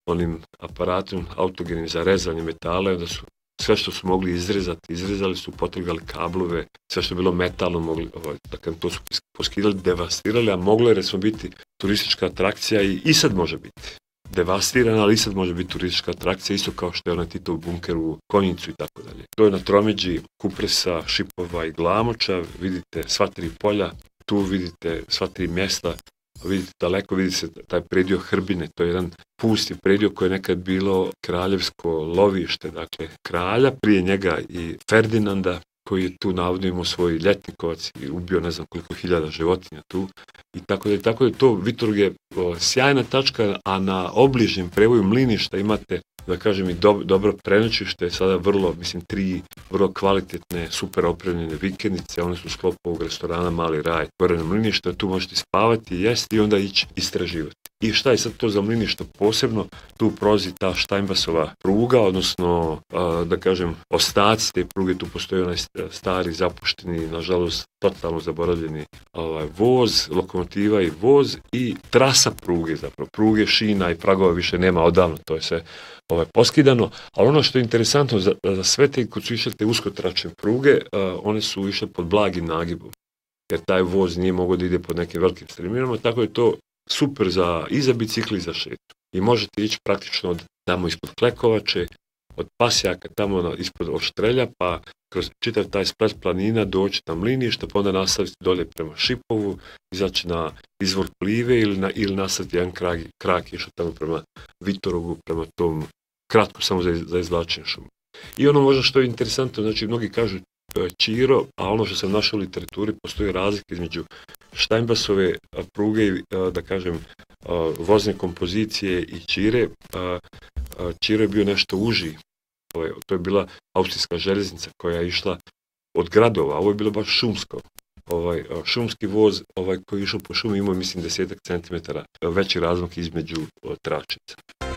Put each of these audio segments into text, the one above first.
onim aparatom autogenim za rezanje metala, da su sve što su mogli izrezati, izrezali su, potrgali kablove, sve što je bilo metalno mogli, dakle, to su poskidali, devastirali, a moglo je recimo biti turistička atrakcija i sad može biti devastirana, ali i sad može biti turistička atrakcija, isto kao što je onaj Titov bunker u Konjicu i tako dalje. To je na tromeđi Kupresa, Šipova i Glamoča, vidite sva 3 polja, tu vidite sva 3 mjesta, vidite daleko, vidi se taj predio Hrbine, to je jedan pusti predio koji je nekad bilo kraljevsko lovište, dakle kralja, prije njega i Ferdinanda, koji je tu navodno imao svoj ljetnikovac i ubio ne znam koliko hiljada životinja tu. I tako da je to Vitorg je sjajna tačka, a na obližnjem prevoju Mliništa imate, da kažem, i dobro prenoćište, sada vrlo, mislim, 3 vrlo kvalitetne, super opremljene vikendice, one su u sklopu ovog restorana Mali raj, gore na Mliništa, tu možete spavati, jesti i onda ići istraživati. I šta je sad to za Mliništa posebno? Tu prolazi ta Steinbassova pruga, odnosno, da kažem, ostaci te pruge, tu postoji onaj stari, zapušteni, nažalost, totalno zaboravljeni voz, lokomotiva i voz i trasa pruge, zapravo pruge, šina i pragova više nema odavno, to je sve poskidano, ali ono što je interesantno za sve te koji su išle te uskotračne pruge, one su išle pod blagim nagibom, jer taj voz nije mogao da ide pod nekim velikim strminama, tako je to super i za bicikli i za šetu. I možete ići praktično od tamo ispod Klekovače, od Pasjaka tamo ispod Oštrelja, pa kroz čitav taj splet planina doći na Mliništa, pa onda nastaviti dolje prema Šipovu, izaći na izvor Plive ili nastaviti jedan krak išao tamo prema Vitorogu, prema tom kratko samo za izvlačenje šuma. I ono možda što je interesantno, znači mnogi kažu Čiro, a ono što sam našao u literaturi, postoji razlika između Steinbassove pruge i, da kažem, vozne kompozicije i Čire. Čiro je bio nešto uži. To je bila austrijska željeznica koja je išla od gradova, ovo je bilo baš šumsko. Šumski voz koji je išao po šumi imao, mislim, 10 centimetara veći razmak između tračnica.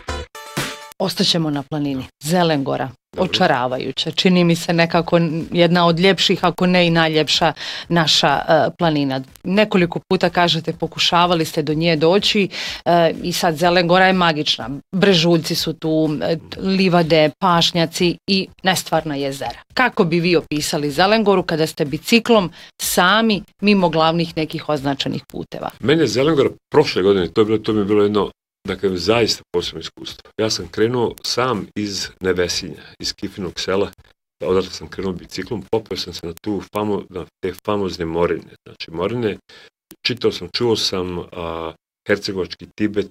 Ostaćemo na planini. Zelengora, očaravajuća. Čini mi se nekako jedna od ljepših, ako ne i najljepša naša planina. Nekoliko puta kažete, pokušavali ste do nje doći i sad Zelengora je magična. Brežuljci su tu, livade, pašnjaci i nestvarna jezera. Kako bi vi opisali Zelengoru kada ste biciklom sami mimo glavnih nekih označenih puteva? Meni je Zelengora prošle godine, to mi je bilo jedno, dakle, zaista posebno iskustvo. Ja sam krenuo sam iz Nevesinja, iz Kifinog sela, odatle sam krenuo biciklom, popeo sam se na te famozne morine. Znači, morine, čuo sam hercegovački Tibet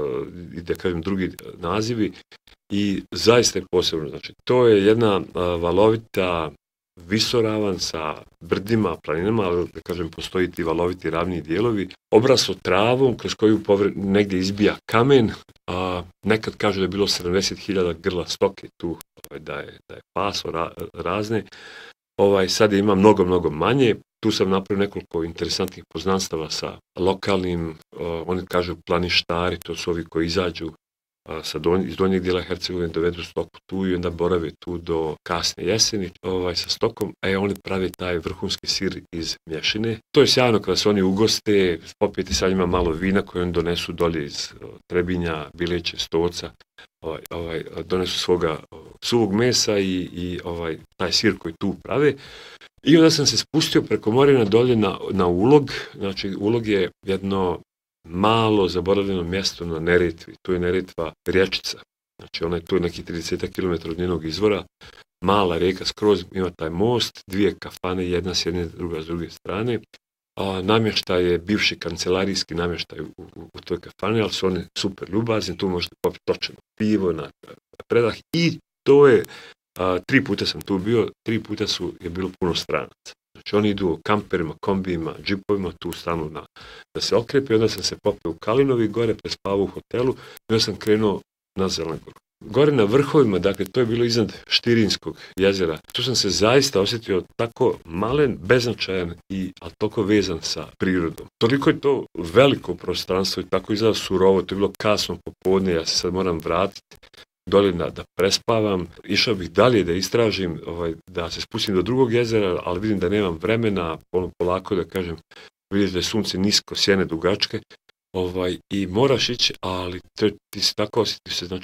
i da kažem drugi nazivi i zaista je posebno. Znači, to je jedna valovita visoravan sa brdima, planinama, ali da kažem postoji ti valoviti ravni dijelovi, obraslo travom kroz koju negdje izbija kamen, a nekad kažu da je bilo 70.000 grla stoke tu, da je paso razne. Sad ima mnogo manje. Tu sam napravio nekoliko interesantnih poznanstava sa lokalnim, oni kažu planištari, to su ovi koji izađu iz donjeg dijela Hercegovine, dovedu stoku tu i onda borave tu do kasne jeseni sa stokom, a oni prave taj vrhunski sir iz mješine. To je sjajno kada se oni ugoste, popijete sa njima malo vina koje oni donesu dolje iz Trebinja, Bileće, Stoca, donesu svoga suvog mesa i taj sir koji tu prave. I onda sam se spustio preko Morina dolje na Ulog. Znači, Ulog je jedno malo zaboravljeno mjesto na Neretvi. Tu je Neretva rječica. Znači, tu je neki 30 km od njenog izvora. Mala rijeka skroz, ima taj most, 2 kafane, jedna s jedne, druga s druge strane. Namještaj je bivši kancelarijski namještaj u toj kafani, ali su oni super ljubazni, tu možete popiti točeno pivo na predah i to je, 3 puta sam tu bio, 3 puta je bilo puno stranaca. Znači oni idu kamperima, kombijima, džipovima, tu stanu da se okrepi, onda sam se popeo u Kalinovi gore, prespavao u hotelu i onda sam krenuo na Zelengoru. Gore na vrhovima, dakle to je bilo iznad Štirinskog jezera, tu sam se zaista osjetio tako malen, beznačajan ali toliko vezan sa prirodom. Toliko je to veliko prostranstvo i tako izgleda surovo, to je bilo kasno popodne, ja se sad moram vratiti dolje da prespavam. Išao bih dalje da istražim, da se spustim do drugog jezera, ali vidim da nemam vremena, polako da kažem, vidiš da je sunce nisko, sjene dugačke, i moraš ići, ali ti se tako osjetiš se, znači